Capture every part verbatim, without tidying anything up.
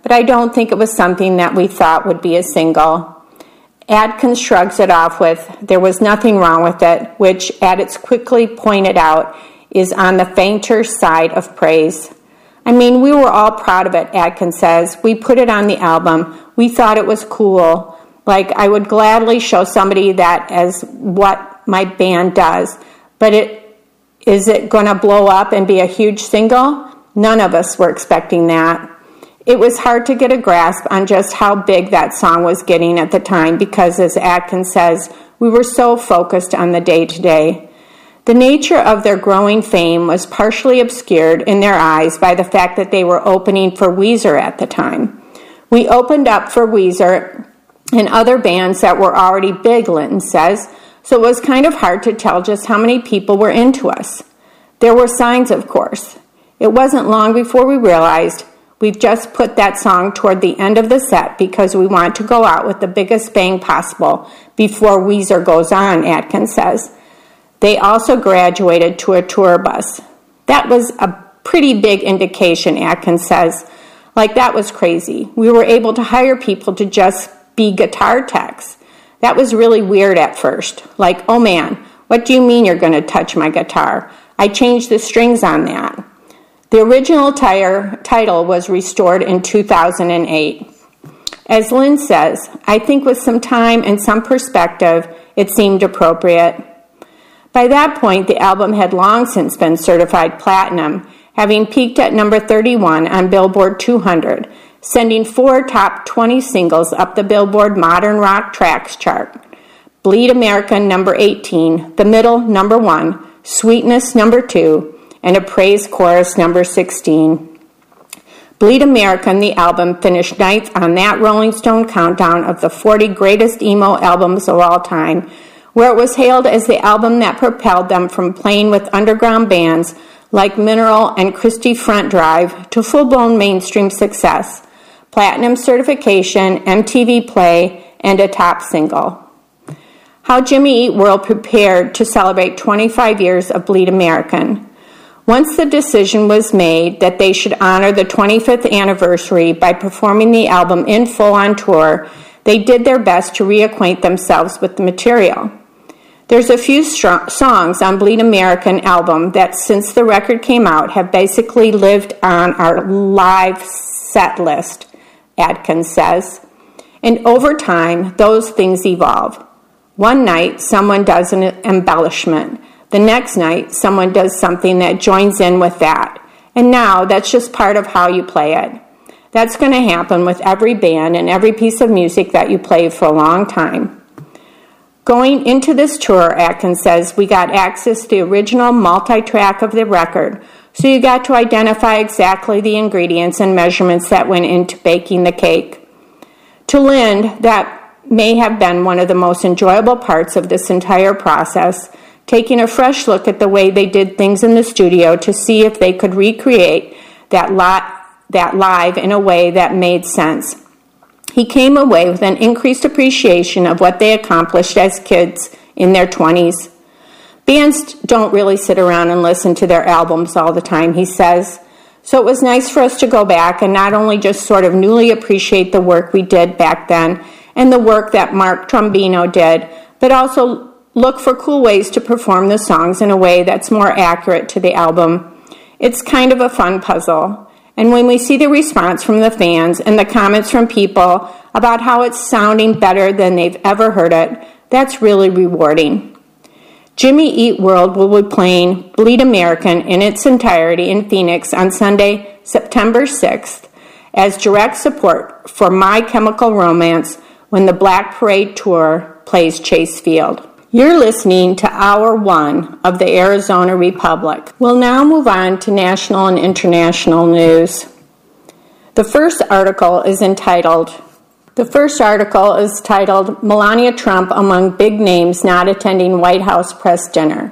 but I don't think it was something that we thought would be a single. Adkins shrugs it off with, there was nothing wrong with it, which, as it's quickly pointed out, is on the fainter side of praise. I mean, we were all proud of it, Adkins says. We put it on the album. We thought it was cool. Like, I would gladly show somebody that as what my band does. But it is it going to blow up and be a huge single? None of us were expecting that. It was hard to get a grasp on just how big that song was getting at the time because, as Adkins says, we were so focused on the day-to-day. The nature of their growing fame was partially obscured in their eyes by the fact that they were opening for Weezer at the time. We opened up for Weezer and other bands that were already big, Linton says, so it was kind of hard to tell just how many people were into us. There were signs, of course. It wasn't long before we realized we've just put that song toward the end of the set because we want to go out with the biggest bang possible before Weezer goes on, Adkins says. They also graduated to a tour bus. That was a pretty big indication, Adkins says. Like, that was crazy. We were able to hire people to just be guitar techs. That was really weird at first. Like, oh man, what do you mean you're going to touch my guitar? I changed the strings on that. The original tire, title was restored in two thousand eight. As Lynn says, I think with some time and some perspective, it seemed appropriate. By that point, the album had long since been certified platinum, having peaked at number thirty-one on Billboard two hundred, sending four top twenty singles up the Billboard Modern Rock Tracks chart. Bleed America, number eighteen, The Middle, number one, Sweetness, number two, and a praise chorus, number sixteen. Bleed American, the album, finished ninth on that Rolling Stone countdown of the forty greatest emo albums of all time, where it was hailed as the album that propelled them from playing with underground bands like Mineral and Christie Front Drive to full-blown mainstream success, platinum certification, M T V Play, and a top single. How Jimmy Eat World prepared to celebrate twenty-five years of Bleed American. Once the decision was made that they should honor the twenty-fifth anniversary by performing the album in full on tour, they did their best to reacquaint themselves with the material. There's a few str- songs on Bleed American album that since the record came out have basically lived on our live set list, Adkins says. And over time, those things evolve. One night, someone does an embellishment. The next night, someone does something that joins in with that. And now, that's just part of how you play it. That's going to happen with every band and every piece of music that you play for a long time. Going into this tour, Atkins says, we got access to the original multi-track of the record, so you got to identify exactly the ingredients and measurements that went into baking the cake. To Lynn, that may have been one of the most enjoyable parts of this entire process, taking a fresh look at the way they did things in the studio to see if they could recreate that, li- that live in a way that made sense. He came away with an increased appreciation of what they accomplished as kids in their twenties. Bands don't really sit around and listen to their albums all the time, he says. So it was nice for us to go back and not only just sort of newly appreciate the work we did back then and the work that Mark Trombino did, but also look for cool ways to perform the songs in a way that's more accurate to the album. It's kind of a fun puzzle. And when we see the response from the fans and the comments from people about how it's sounding better than they've ever heard it, that's really rewarding. Jimmy Eat World will be playing Bleed American in its entirety in Phoenix on Sunday, September sixth, as direct support for My Chemical Romance when the Black Parade Tour plays Chase Field. You're listening to Hour One of the Arizona Republic. We'll now move on to national and international news. The first article is entitled, The first article is titled, Melania Trump Among Big Names Not Attending White House Press Dinner.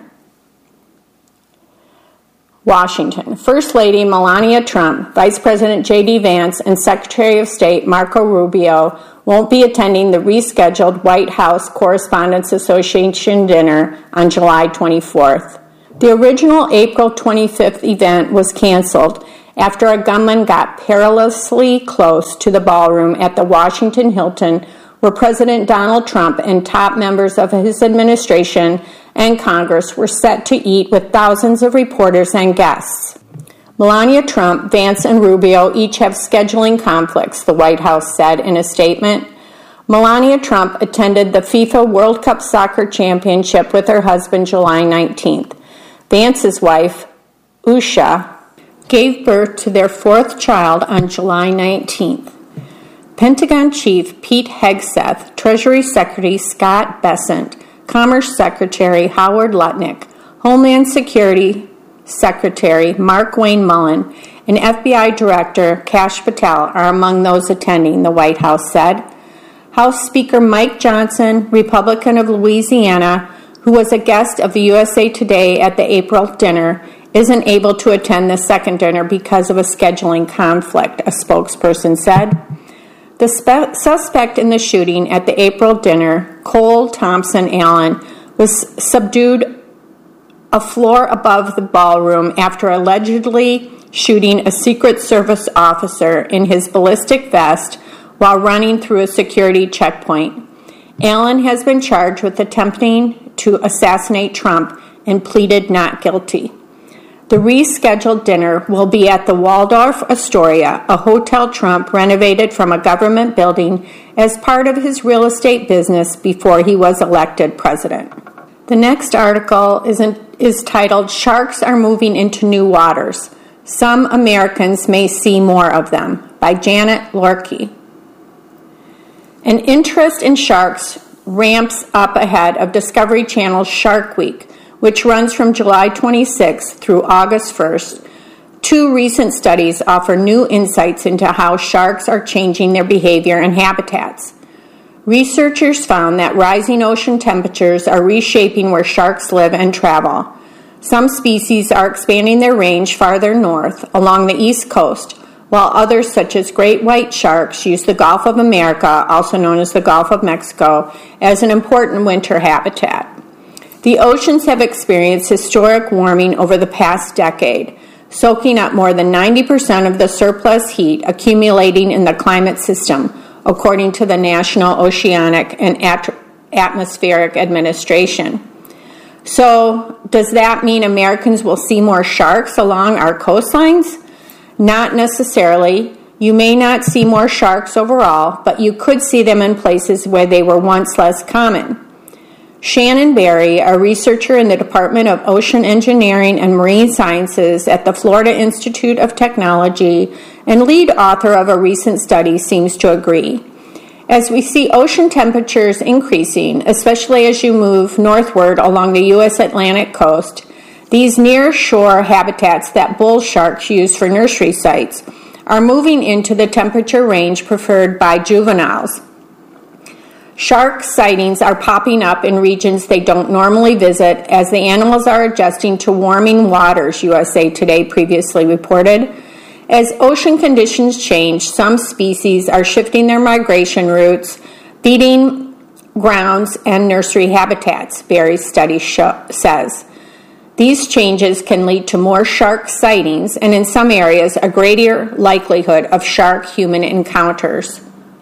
Washington. First Lady Melania Trump, Vice President J D Vance, and Secretary of State Marco Rubio won't be attending the rescheduled White House Correspondents Association dinner on July twenty-fourth. The original April twenty-fifth event was canceled after a gunman got perilously close to the ballroom at the Washington Hilton where President Donald Trump and top members of his administration and Congress were set to eat with thousands of reporters and guests. Melania Trump, Vance, and Rubio each have scheduling conflicts, the White House said in a statement. Melania Trump attended the FIFA World Cup Soccer Championship with her husband July nineteenth. Vance's wife, Usha, gave birth to their fourth child on July nineteenth. Pentagon Chief Pete Hegseth, Treasury Secretary Scott Bessent, Commerce Secretary Howard Lutnick, Homeland Security Secretary Mark Wayne Mullen, and F B I Director Kash Patel are among those attending, the White House said. House Speaker Mike Johnson, Republican of Louisiana, who was a guest of the U S A Today at the April dinner, isn't able to attend the second dinner because of a scheduling conflict, a spokesperson said. The spe- suspect in the shooting at the April dinner, Cole Thompson Allen, was subdued a floor above the ballroom after allegedly shooting a Secret Service officer in his ballistic vest while running through a security checkpoint. Allen has been charged with attempting to assassinate Trump and pleaded not guilty. The rescheduled dinner will be at the Waldorf Astoria, a hotel Trump renovated from a government building as part of his real estate business before he was elected president. The next article is, in, is titled, Sharks Are Moving into New Waters. Some Americans May See More of Them, by Janet Lorkey. An interest in sharks ramps up ahead of Discovery Channel's Shark Week, which runs from July twenty-sixth through August first. Two recent studies offer new insights into how sharks are changing their behavior and habitats. Researchers found that rising ocean temperatures are reshaping where sharks live and travel. Some species are expanding their range farther north along the East Coast, while others, such as great white sharks, use the Gulf of America, also known as the Gulf of Mexico, as an important winter habitat. The oceans have experienced historic warming over the past decade, soaking up more than ninety percent of the surplus heat accumulating in the climate system, according to the National Oceanic and At- Atmospheric Administration. So, does that mean Americans will see more sharks along our coastlines? Not necessarily. You may not see more sharks overall, but you could see them in places where they were once less common. Shannon Berry, a researcher in the Department of Ocean Engineering and Marine Sciences at the Florida Institute of Technology and lead author of a recent study, seems to agree. As we see ocean temperatures increasing, especially as you move northward along the U S Atlantic coast, these near-shore habitats that bull sharks use for nursery sites are moving into the temperature range preferred by juveniles. Shark sightings are popping up in regions they don't normally visit as the animals are adjusting to warming waters, U S A Today previously reported. As ocean conditions change, some species are shifting their migration routes, feeding grounds, and nursery habitats, Berry's study show, says. These changes can lead to more shark sightings and, in some areas, a greater likelihood of shark-human encounters.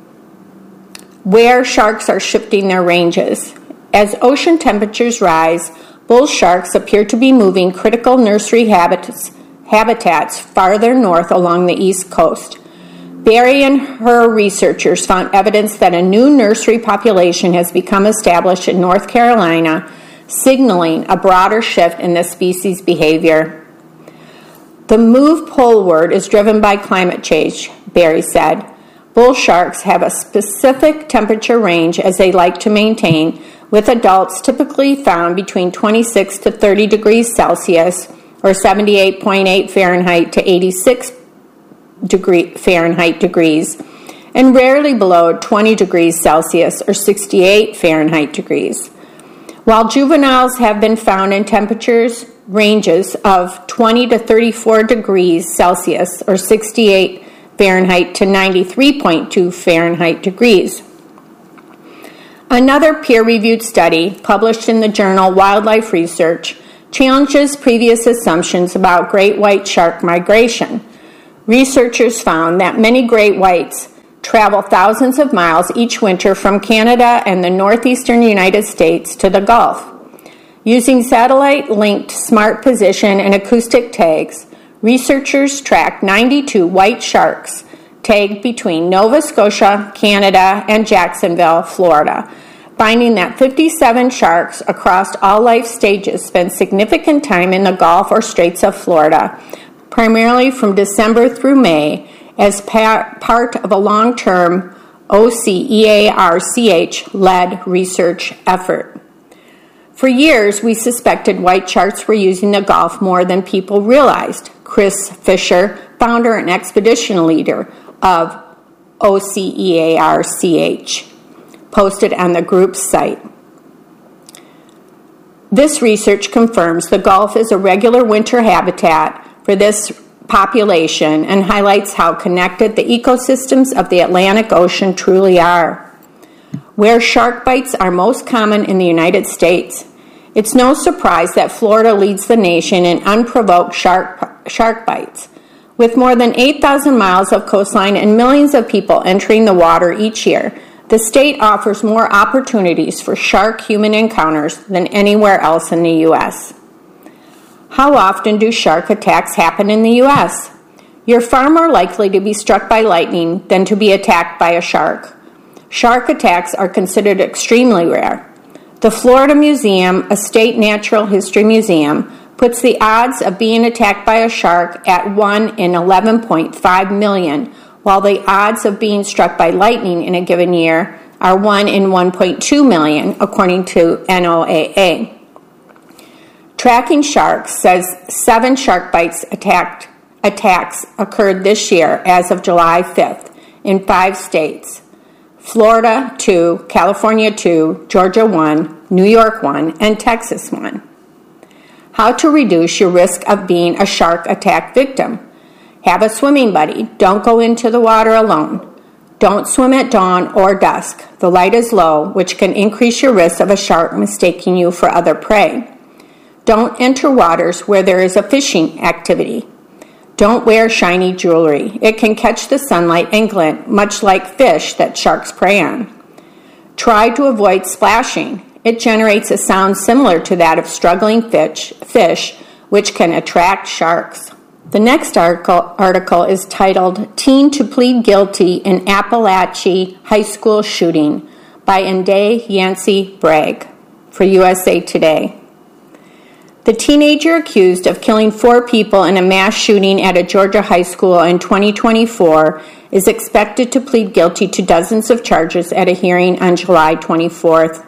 Where sharks are shifting their ranges. As ocean temperatures rise, bull sharks appear to be moving critical nursery habitats, habitats farther north along the East Coast. Berry and her researchers found evidence that a new nursery population has become established in North Carolina, signaling a broader shift in the species' behavior. The move poleward is driven by climate change, Berry said. Bull sharks have a specific temperature range as they like to maintain, with adults typically found between twenty-six to thirty degrees Celsius, or seventy-eight point eight Fahrenheit to eighty-six degree Fahrenheit degrees, and rarely below twenty degrees Celsius, or sixty-eight Fahrenheit degrees. While juveniles have been found in temperatures ranges of twenty to thirty-four degrees Celsius, or sixty-eight Fahrenheit to ninety-three point two Fahrenheit degrees. Another peer-reviewed study, published in the journal Wildlife Research, challenges previous assumptions about great white shark migration. Researchers found that many great whites travel thousands of miles each winter from Canada and the northeastern United States to the Gulf. Using satellite-linked smart position and acoustic tags, researchers tracked ninety-two white sharks tagged between Nova Scotia, Canada, and Jacksonville, Florida, finding that fifty-seven sharks across all life stages spend significant time in the Gulf or Straits of Florida, primarily from December through May, as par- part of a long-term O C E A R C H-led research effort. For years, we suspected white sharks were using the Gulf more than people realized. Chris Fisher, founder and expedition leader of O C E A R C H, posted on the group's site. This research confirms the Gulf is a regular winter habitat for this population and highlights how connected the ecosystems of the Atlantic Ocean truly are. Where shark bites are most common in the United States, it's no surprise that Florida leads the nation in unprovoked shark, shark bites. With more than eight thousand miles of coastline and millions of people entering the water each year, the state offers more opportunities for shark-human encounters than anywhere else in the U S How often do shark attacks happen in the U S? You're far more likely to be struck by lightning than to be attacked by a shark. Shark attacks are considered extremely rare. The Florida Museum, a state natural history museum, puts the odds of being attacked by a shark at one in eleven point five million, while the odds of being struck by lightning in a given year are one in one point two million, according to N O A A. Tracking Sharks says seven shark bites attacked, attacks occurred this year as of July fifth in five states. Florida two, California two, Georgia one, New York one, and Texas one. How to reduce your risk of being a shark attack victim. Have a swimming buddy. Don't go into the water alone. Don't swim at dawn or dusk. The light is low, which can increase your risk of a shark mistaking you for other prey. Don't enter waters where there is a fishing activity. Don't wear shiny jewelry. It can catch the sunlight and glint, much like fish that sharks prey on. Try to avoid splashing. It generates a sound similar to that of struggling fish, fish which can attract sharks. The next article, article is titled Teen to Plead Guilty in Appalachia High School Shooting by Nday Yancey Bragg for U S A Today. The teenager accused of killing four people in a mass shooting at a Georgia high school in twenty twenty-four is expected to plead guilty to dozens of charges at a hearing on July twenty-fourth.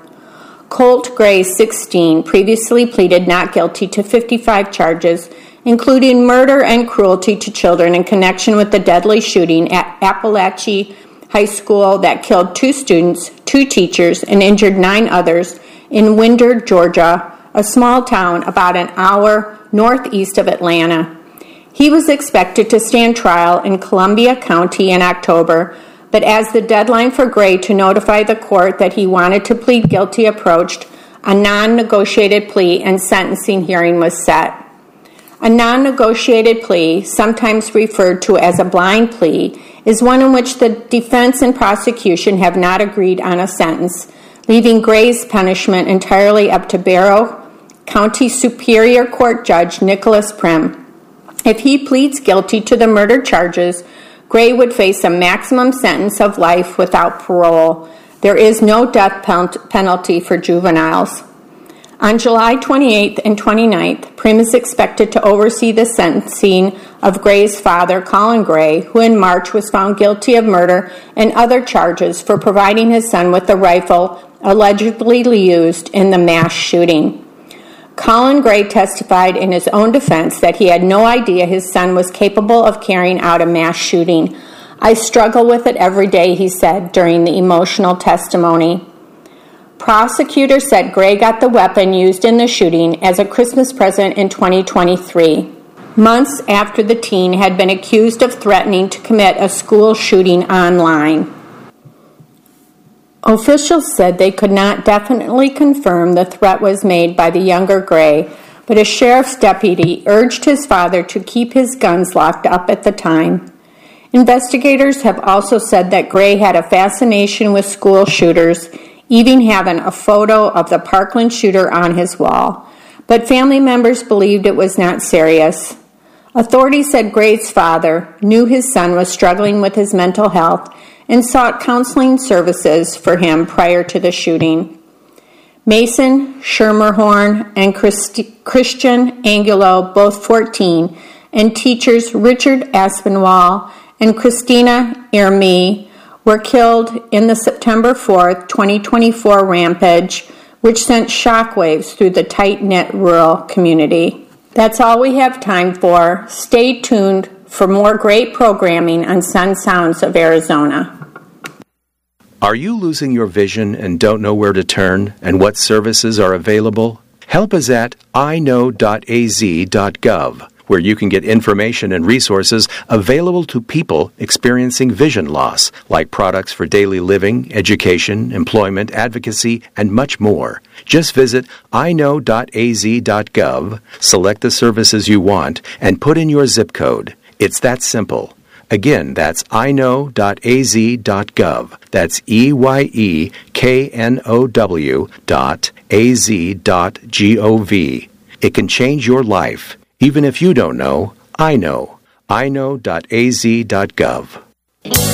Colt Gray, sixteen, previously pleaded not guilty to fifty-five charges, including murder and cruelty to children in connection with the deadly shooting at Appalachia High School that killed two students, two teachers, and injured nine others in Winder, Georgia, a small town about an hour northeast of Atlanta. He was expected to stand trial in Columbia County in October, but as the deadline for Gray to notify the court that he wanted to plead guilty approached, a non-negotiated plea and sentencing hearing was set. A non-negotiated plea, sometimes referred to as a blind plea, is one in which the defense and prosecution have not agreed on a sentence, leaving Gray's punishment entirely up to Barrow County Superior Court Judge Nicholas Prim. If he pleads guilty to the murder charges, Gray would face a maximum sentence of life without parole. There is no death penalty for juveniles. On July twenty-eighth and twenty-ninth, Prim is expected to oversee the sentencing of Gray's father, Colin Gray, who in March was found guilty of murder and other charges for providing his son with the rifle allegedly used in the mass shooting. Colin Gray testified in his own defense that he had no idea his son was capable of carrying out a mass shooting. I struggle with it every day, he said during the emotional testimony. Prosecutors said Gray got the weapon used in the shooting as a Christmas present in twenty twenty-three, months after the teen had been accused of threatening to commit a school shooting online. Officials said they could not definitely confirm the threat was made by the younger Gray, but a sheriff's deputy urged his father to keep his guns locked up at the time. Investigators have also said that Gray had a fascination with school shooters, even having a photo of the Parkland shooter on his wall, but family members believed it was not serious. Authorities said Gray's father knew his son was struggling with his mental health and sought counseling services for him prior to the shooting. Mason Schermerhorn and Christi- Christian Angulo, both fourteen, and teachers Richard Aspinwall and Christina Ermey were killed in the September fourth, twenty twenty-four rampage, which sent shockwaves through the tight-knit rural community. That's all we have time for. Stay tuned for more great programming on Sun Sounds of Arizona. Are you losing your vision and don't know where to turn and what services are available? Help is at i know dot a z dot gov, where you can get information and resources available to people experiencing vision loss, like products for daily living, education, employment, advocacy, and much more. Just visit i know dot a z dot gov, select the services you want, and put in your zip code. It's that simple. Again, that's i know dot a z dot gov. That's E Y E K N O W dot A Z dot G O V. It can change your life. Even if you don't know, I know. i know dot a z dot gov.